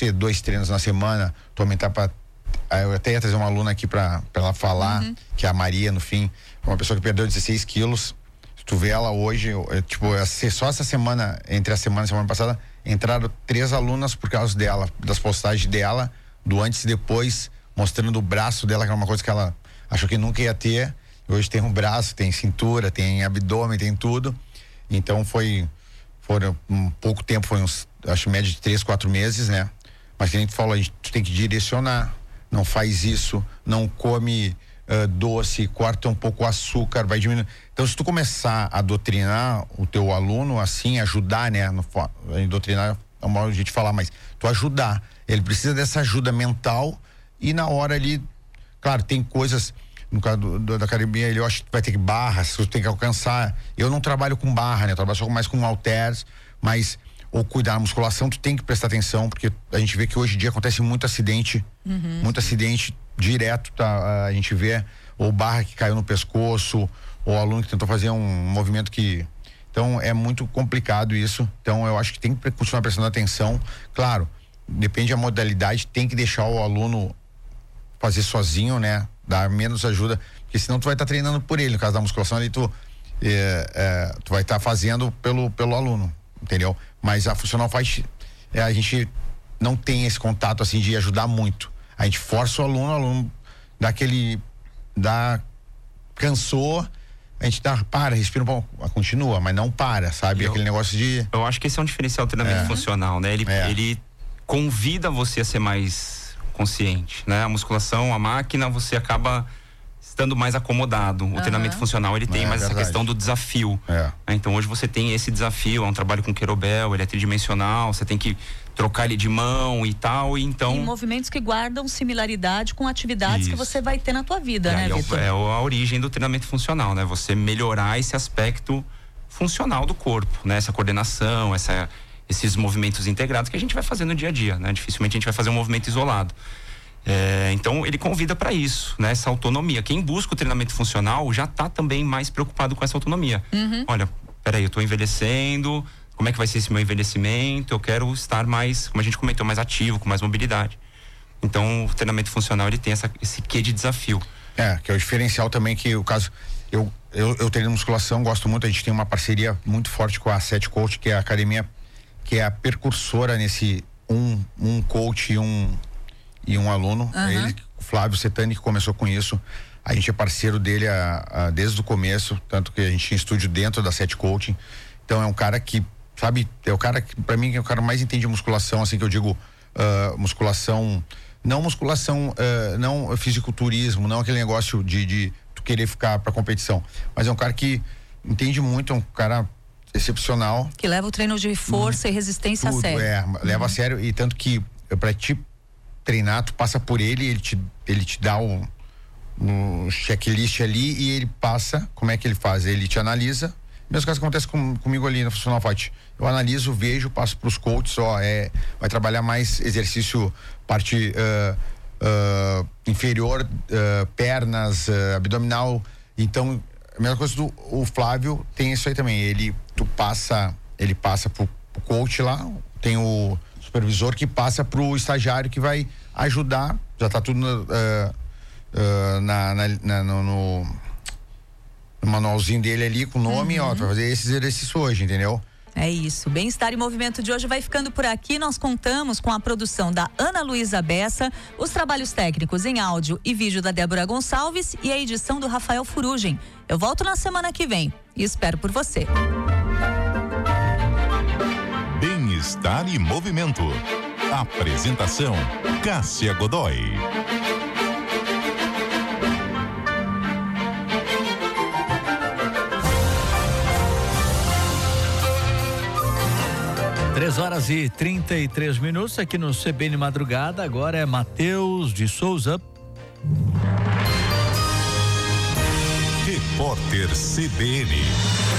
ser 2 treinos na semana, tu aumentar pra. Eu até ia trazer uma aluna aqui pra ela falar, que é a Maria, no fim, uma pessoa que perdeu 16 quilos. Se tu vê ela hoje, só essa semana, entre a semana e a semana passada, entraram 3 alunas por causa dela, das postagens dela, do antes e depois, mostrando o braço dela, que era uma coisa que ela achou que nunca ia ter. Hoje tem um braço, tem cintura, tem abdômen, tem tudo. Então foram um pouco tempo, foi uns, acho, média de 3, 4 meses, né? Mas que a gente falou, tu tem que direcionar, não faz isso, não come doce, corta um pouco o açúcar, vai diminuir. Então, se tu começar a doutrinar o teu aluno, assim, ajudar, né? Doutrinar é uma hora de a gente falar, mas tu ajudar, ele precisa dessa ajuda mental e na hora ali, claro, tem coisas, no caso da academia, eu acho que vai ter que barras, tu tem que alcançar. Eu não trabalho com barra, né? Eu trabalho só mais com halteres, mas ou cuidar da musculação, tu tem que prestar atenção, porque a gente vê que hoje em dia acontece muito acidente direto, tá? A gente vê ou barra que caiu no pescoço, ou aluno que tentou fazer um movimento que... Então é muito complicado isso, então eu acho que tem que continuar prestando atenção. Claro, depende da modalidade, tem que deixar o aluno fazer sozinho, né? Dar menos ajuda, porque senão tu vai estar treinando por ele. No caso da musculação ali, tu vai estar fazendo pelo aluno, entendeu? Mas a funcional faz, a gente não tem esse contato assim de ajudar muito. A gente força o aluno cansou, a gente respira um pouco, continua, mas não para, sabe? Aquele negócio de... Eu acho que esse é um diferencial do treinamento funcional, né? Ele convida você a ser mais consciente, né? A musculação, a máquina, você acaba estando mais acomodado. O treinamento funcional, ele tem mais essa questão do desafio. Então hoje você tem esse desafio, é um trabalho com kettlebell, ele é tridimensional, você tem que trocar ele de mão e tal, e então... E movimentos que guardam similaridade com atividades que você vai ter na tua vida, né, Vitor? É a origem do treinamento funcional, né? Você melhorar esse aspecto funcional do corpo, né? Essa coordenação, esses movimentos integrados que a gente vai fazer no dia a dia, né? Dificilmente a gente vai fazer um movimento isolado. Então ele convida para isso, né? Essa autonomia. Quem busca o treinamento funcional já tá também mais preocupado com essa autonomia. Olha, peraí, eu tô envelhecendo, como é que vai ser esse meu envelhecimento? Eu quero estar mais, como a gente comentou, mais ativo, com mais mobilidade. Então o treinamento funcional, ele tem esse quê de desafio. Que é o diferencial também, que o caso, eu treino musculação, gosto muito, a gente tem uma parceria muito forte com a Set Coach, que é a academia, que é a precursora nesse um coach e um aluno. Ele, o Flávio Setani, que começou com isso. A gente é parceiro dele desde o começo, tanto que a gente tinha estúdio dentro da Set Coaching. Então é um cara que, sabe, é o cara que, pra mim, é o cara mais entende musculação, assim, que eu digo, musculação, não fisiculturismo, não aquele negócio de tu querer ficar pra competição, mas é um cara que entende muito, é um cara excepcional. Que leva o treino de força e resistência tudo, a sério. Leva a sério, e tanto que pra ti treinar, tu passa por ele te dá um checklist ali e ele passa, como é que ele faz? Ele te analisa. Mesmo caso que acontece comigo ali na Funcional Fight. Eu analiso, vejo, passo pros coaches, vai trabalhar mais exercício, parte inferior, pernas, abdominal. Então, a mesma coisa o Flávio tem isso aí também. Ele passa pro coach lá, tem o supervisor que passa pro estagiário que vai ajudar, já tá tudo no manualzinho dele ali com o nome, vai fazer esses exercícios hoje, entendeu? É isso. Bem-estar e Movimento de hoje vai ficando por aqui. Nós contamos com a produção da Ana Luísa Bessa, os trabalhos técnicos em áudio e vídeo da Débora Gonçalves e a edição do Rafael Furugem. Eu volto na semana que vem e espero por você. Bem-estar e Movimento. Apresentação: Cássia Godoy. Três horas e 33 minutos aqui no CBN Madrugada. Agora é Matheus de Souza. Repórter CBN.